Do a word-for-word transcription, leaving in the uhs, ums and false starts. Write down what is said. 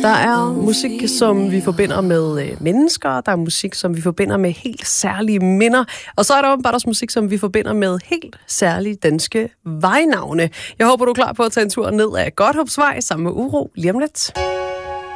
Der er musik, som vi forbinder med øh, mennesker. Der er musik, som vi forbinder med helt særlige minder. Og så er der åbenbart også musik, som vi forbinder med helt særlige danske vejnavne. Jeg håber, du er klar på at tage en tur ned ad Godthåbsvej sammen med Uro lige om lidt.